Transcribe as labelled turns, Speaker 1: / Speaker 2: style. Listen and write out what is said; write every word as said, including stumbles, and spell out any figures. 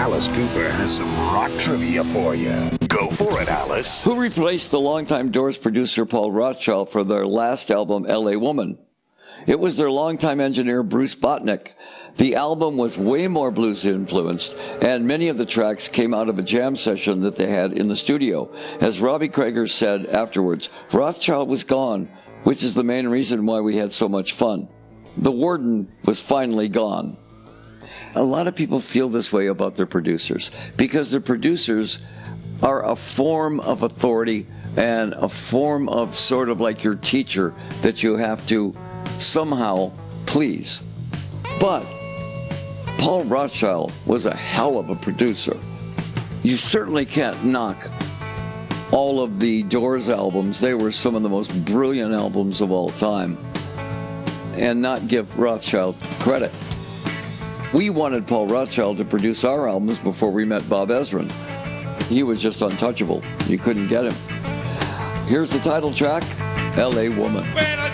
Speaker 1: Alice Cooper has some rock trivia for you. Go for it, Alice.
Speaker 2: Who replaced the longtime Doors producer Paul Rothchild for their last album, L A Woman? It was their longtime engineer, Bruce Botnick. The album was way more blues influenced, and many of the tracks came out of a jam session that they had in the studio. As Robbie Krieger said afterwards, Rothchild was gone, which is the main reason why we had so much fun. The warden was finally gone. A lot of people feel this way about their producers because their producers are a form of authority and a form of sort of like your teacher that you have to somehow please. But Paul Rothchild was a hell of a producer. You certainly can't knock all of the Doors albums. They were some of the most brilliant albums of all time, and not give Rothchild credit. We wanted Paul Rothchild to produce our albums before we met Bob Ezrin. He was just untouchable. You couldn't get him. Here's the title track, L A Woman.